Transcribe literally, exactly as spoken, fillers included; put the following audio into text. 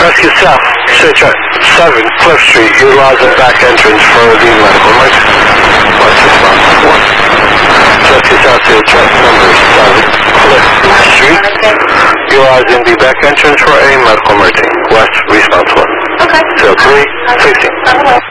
Rescue South, Stage seven, Cliff Street, utilizing back entrance for the medical emergency. What's response one? Rescue South, Stage number seven, Cliff Street, utilizing the back entrance for a medical emergency. West, response one. Okay. zero three, sixteen.